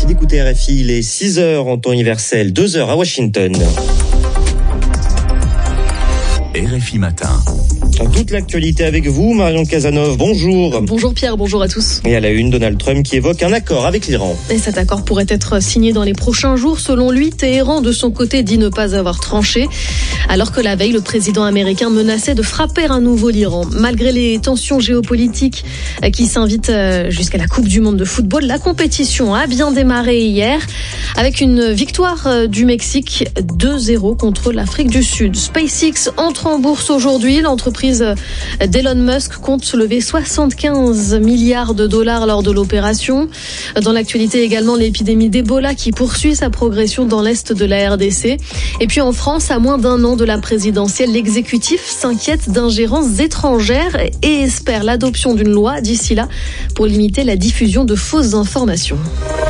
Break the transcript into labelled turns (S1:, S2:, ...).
S1: Merci d'écouter RFI. Il est 6h en temps universel, 2h à Washington.
S2: RFI Matin.
S1: Toute l'actualité avec vous, Marion Cazeneuve, bonjour.
S3: Bonjour Pierre, bonjour à tous.
S1: Et à la une, Donald Trump qui évoque un accord avec l'Iran.
S3: Et cet accord pourrait être signé dans les prochains jours. Selon lui, Téhéran, de son côté, dit ne pas avoir tranché. Alors que la veille, le président américain menaçait de frapper à nouveau l'Iran. Malgré les tensions géopolitiques qui s'invitent jusqu'à la Coupe du Monde de football, la compétition a bien démarré hier avec une victoire du Mexique 2-0 contre l'Afrique du Sud. SpaceX entre en bourse aujourd'hui. L'entreprise d'Elon Musk compte lever 75 milliards de dollars lors de l'opération. Dans l'actualité également, l'épidémie d'Ebola qui poursuit sa progression dans l'est de la RDC. Et puis en France, à moins d'un an de la présidentielle, l'exécutif s'inquiète d'ingérences étrangères et espère l'adoption d'une loi d'ici là pour limiter la diffusion de fausses informations.